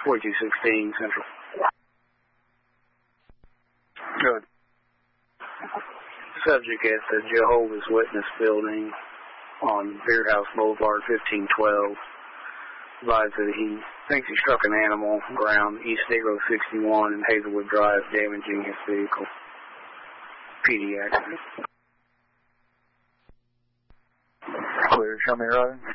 4216 Central. Good. Subject at the Jehovah's Witness building on Beardhouse Boulevard, 1512. Advised that he thinks he struck an animal around East State Road 61 and Hazelwood Drive, damaging his vehicle. PD accident. Clear. Show me right.